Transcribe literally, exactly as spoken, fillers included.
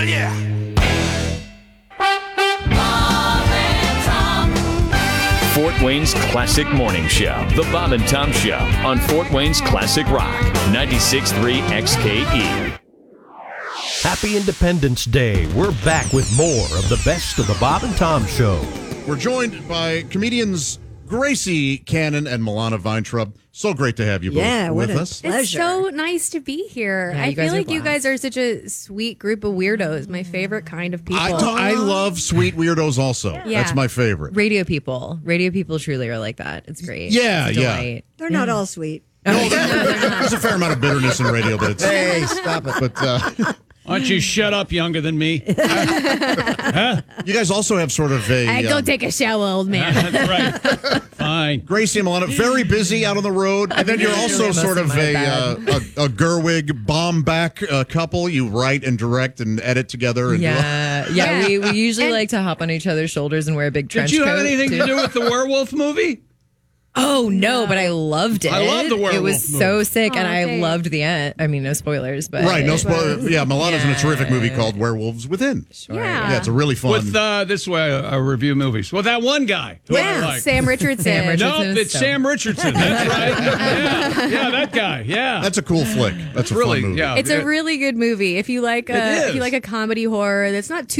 Yeah. Fort Wayne's Classic Morning Show. The Bob and Tom Show on Fort Wayne's Classic Rock. ninety-six point three X K E. Happy Independence Day. We're back with more of the best of the Bob and Tom Show. We're joined by comedians Gracie Cannon and Milana Weintraub. So great to have you both Yeah, what with a us. pleasure. It's so nice to be here. Yeah, I you guys feel are like you blast. guys are such a sweet group of weirdos. My favorite kind of people. I, I love sweet weirdos also. Yeah. That's my favorite. Radio people. Radio people truly are like that. It's great. Yeah, It's a yeah. delight. They're not all sweet. There's a fair amount of bitterness in radio, but it's... Hey, stop it. But uh, Why don't you shut up, younger than me? you guys also have sort of a... I go um, take a shower, old man. That's right. Fine. Gracie and Milana, very busy out on the road. And then you're also Most sort of of my a, bad. uh, a a Gerwig bomb back uh, couple. You write and direct and edit together. And Yeah, yeah. Yeah. We, we usually And- like to hop on each other's shoulders and wear a big trench Did you coat. have anything too. to do with the werewolf movie? Oh no, but I loved it. I love the werewolf It was so movie. sick, and Oh, I thanks. loved the end. I mean, no spoilers, but Right, no spoiler. Yeah, Milana's in a Yeah. terrific movie called Werewolves Within. Sure. Yeah. Yeah, it's a really fun... With uh, this way, I review movies. Well, that one guy. Who I Yeah, like. Sam Richardson. Sam Richardson. No, is it's so- Sam Richardson. That's right. Yeah, yeah, that guy. Yeah, That's a cool flick. That's a really. fun movie. Yeah, It's a really good movie. If you like It a if is. you like a comedy horror that's not too